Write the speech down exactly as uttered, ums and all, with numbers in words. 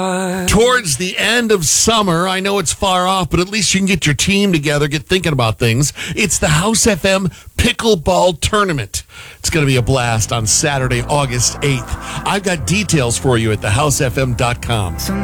Towards the end of summer, I know it's far off, but at least you can get your team together, get thinking about things. It's the House F M Pickleball Tournament. It's going to be a blast on Saturday, August eighth. I've got details for you at the house f m dot com.